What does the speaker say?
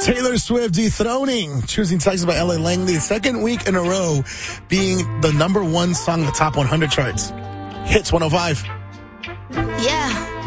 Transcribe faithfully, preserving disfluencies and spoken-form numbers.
Taylor Swift dethroning Choosing Texas by L A Langley, second week in a row being the number one song in the top one hundred charts. Hits one oh five. Yeah.